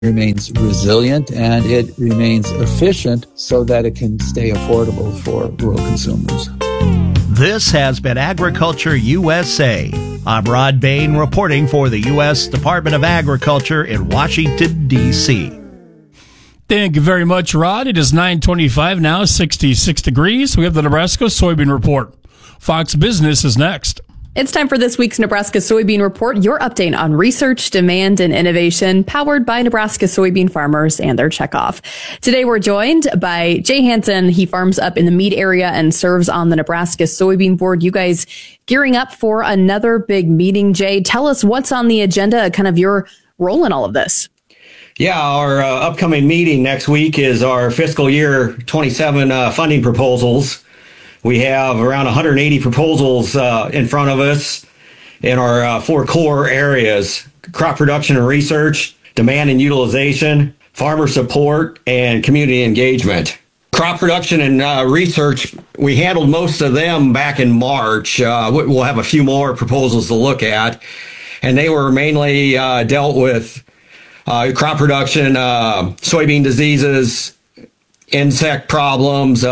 remains resilient and it remains efficient so that it can stay affordable for rural consumers. This has been Agriculture USA. I'm Rod Bain reporting for the U.S. Department of Agriculture in Washington, D.C. Thank you very much, Rod. It is 9:25 now, 66 degrees. We have the Nebraska Soybean Report. Fox Business is next. It's time for this week's Nebraska Soybean Report, your update on research, demand, and innovation, powered by Nebraska soybean farmers and their checkoff. Today, we're joined by Jay Hansen. He farms up in the Meade area and serves on the Nebraska Soybean Board. You guys gearing up for another big meeting. Jay, tell us what's on the agenda, kind of your role in all of this. Yeah, our upcoming meeting next week is our fiscal year 27 funding proposals. We have around 180 proposals in front of us in our four core areas: crop production and research, demand and utilization, farmer support, and community engagement. Crop production and research, we handled most of them back in March. We'll have a few more proposals to look at, and they were mainly dealt with crop production, soybean diseases, insect problems.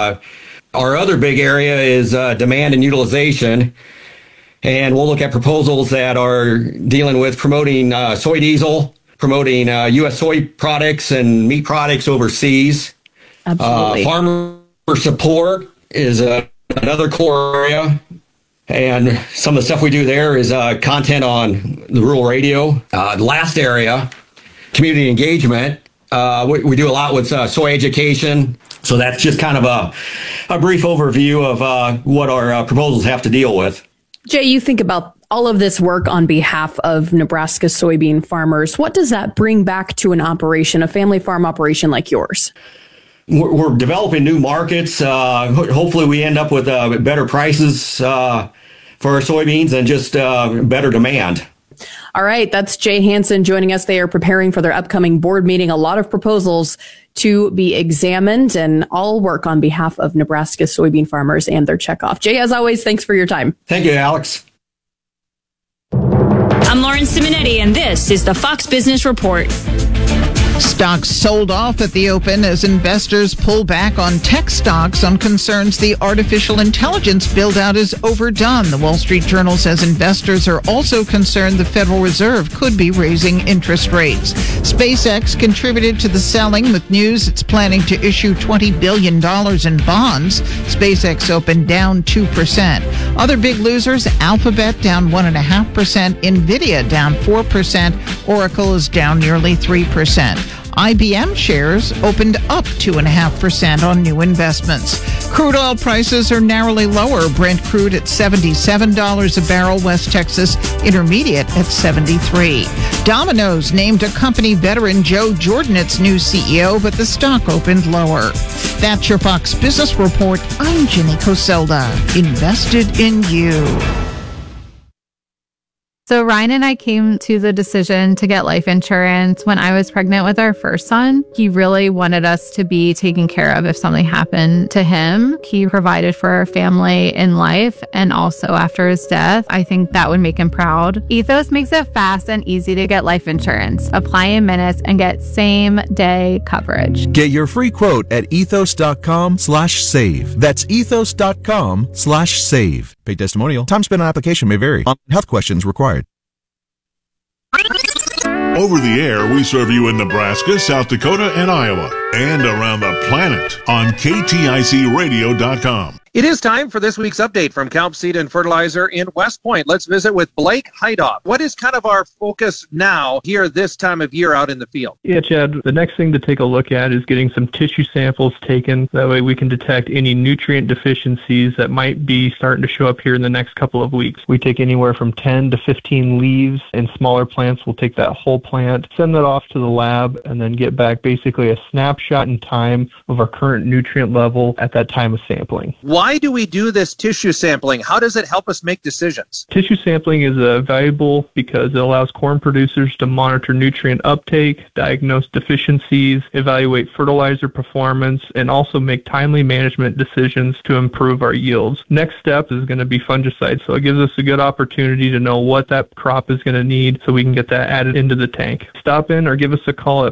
Our other big area is demand and utilization, and we'll look at proposals that are dealing with promoting soy diesel, promoting U.S. soy products and meat products overseas. Absolutely. Farmer support is another core area, and some of the stuff we do there is content on the rural radio. The last area, community engagement. We do a lot with soy education. So that's just kind of a brief overview of what our proposals have to deal with. Jay, you think about all of this work on behalf of Nebraska soybean farmers. What does that bring back to an operation, a family farm operation like yours? We're developing new markets. Hopefully we end up with better prices for our soybeans and just better demand. All right, that's Jay Hansen joining us. They are preparing for their upcoming board meeting. A lot of proposals to be examined, and all work on behalf of Nebraska soybean farmers and their checkoff. Jay, as always, thanks for your time. Thank you, Alex. I'm Lauren Simonetti, and this is the Fox Business Report. Stocks sold off at the open as investors pull back on tech stocks on concerns the artificial intelligence build-out is overdone. The Wall Street Journal says investors are also concerned the Federal Reserve could be raising interest rates. SpaceX contributed to the selling with news it's planning to issue $20 billion in bonds. SpaceX opened down 2%. Other big losers, Alphabet down 1.5%, Nvidia down 4%, Oracle is down nearly 3%. IBM shares opened up 2.5% on new investments. Crude oil prices are narrowly lower. Brent crude at $77 a barrel. West Texas Intermediate at $73. Domino's named a company veteran Joe Jordan its new CEO, but the stock opened lower. That's your Fox Business Report. I'm Jenny Coselda. Invested in you. So Ryan and I came to the decision to get life insurance when I was pregnant with our first son. He really wanted us to be taken care of if something happened to him. He provided for our family in life and also after his death. I think that would make him proud. Ethos makes it fast and easy to get life insurance. Apply in minutes and get same-day coverage. Get your free quote at ethos.com/save. That's ethos.com/save. Paid testimonial. Time spent on application may vary. Health questions required. Over the air, we serve you in Nebraska, South Dakota, and Iowa, and around the planet on KTICradio.com. It is time for this week's update from Calp Seed and Fertilizer in West Point. Let's visit with Blake Heidoff. What is kind of our focus now here this time of year out in the field? Yeah, Chad, the next thing to take a look at is getting some tissue samples taken. That way we can detect any nutrient deficiencies that might be starting to show up here in the next couple of weeks. We take anywhere from 10 to 15 leaves. In smaller plants, we'll take that whole plant, send that off to the lab, and then get back basically a snapshot in time of our current nutrient level at that time of sampling. Why do we do this tissue sampling? How does it help us make decisions? Tissue sampling is valuable because it allows corn producers to monitor nutrient uptake, diagnose deficiencies, evaluate fertilizer performance, and also make timely management decisions to improve our yields. Next step is going to be fungicides, so it gives us a good opportunity to know what that crop is going to need so we can get that added into the tank. Stop in or give us a call at